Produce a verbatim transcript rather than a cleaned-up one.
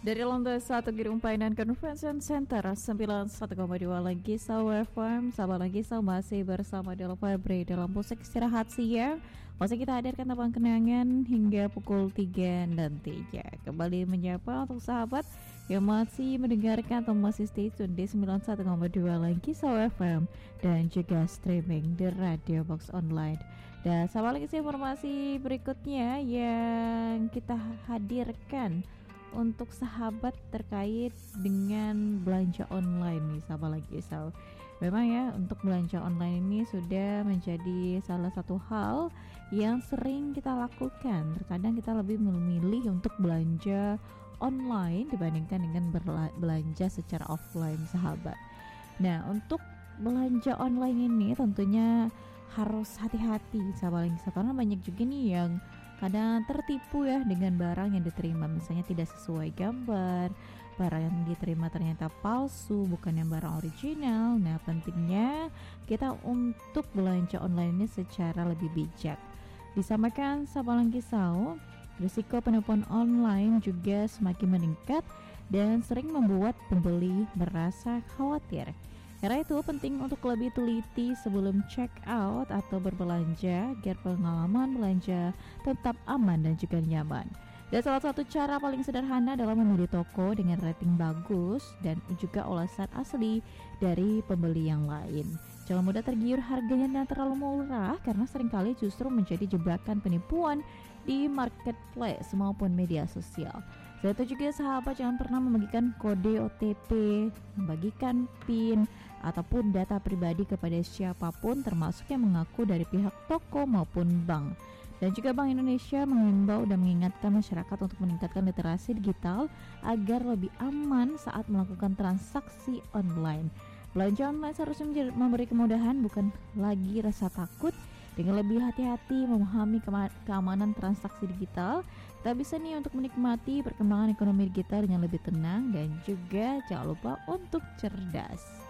Dari lantai satu Gedung Painan Convention Center sembilan puluh satu koma dua lagi Soul F M. Sahabat lagi Soul masih bersama Dela Febri dalam musik istirahat siang. Masih kita hadirkan tebang kenangan hingga pukul tiga nantinya. Kembali menyapa untuk sahabat yang masih mendengarkan atau masih stay tune di sembilan puluh satu koma dua lagi Soul F M dan juga streaming di Radio Box Online. Dan sahabat lagi informasi berikutnya yang kita hadirkan untuk sahabat terkait dengan belanja online nih sahabat lagi so, memang ya untuk belanja online ini sudah menjadi salah satu hal yang sering kita lakukan. Terkadang kita lebih memilih untuk belanja online dibandingkan dengan berla- belanja secara offline sahabat. Nah untuk belanja online ini tentunya harus hati-hati sahabat lagi so, karena banyak juga nih yang kadang tertipu ya dengan barang yang diterima, misalnya tidak sesuai gambar, barang yang diterima ternyata palsu, bukan yang barang original. Nah pentingnya kita untuk belanja online ini secara lebih bijak. Disamakan sahabat kisau, risiko penipuan online juga semakin meningkat dan sering membuat pembeli merasa khawatir. Karena itu penting untuk lebih teliti sebelum check out atau berbelanja agar pengalaman belanja tetap aman dan juga nyaman. Dan salah satu cara paling sederhana adalah memilih toko dengan rating bagus dan juga ulasan asli dari pembeli yang lain. Jangan mudah tergiur harganya yang terlalu murah karena seringkali justru menjadi jebakan penipuan di marketplace maupun media sosial. Selain itu juga sahabat jangan pernah membagikan kode O T P, membagikan PIN ataupun data pribadi kepada siapapun termasuk yang mengaku dari pihak toko maupun bank. Dan juga Bank Indonesia mengimbau dan mengingatkan masyarakat untuk meningkatkan literasi digital agar lebih aman saat melakukan transaksi online. Belanja online seharusnya memberi kemudahan bukan lagi rasa takut. Dengan lebih hati-hati memahami kema- keamanan transaksi digital, kita bisa nih untuk menikmati perkembangan ekonomi digital dengan lebih tenang dan juga jangan lupa untuk cerdas.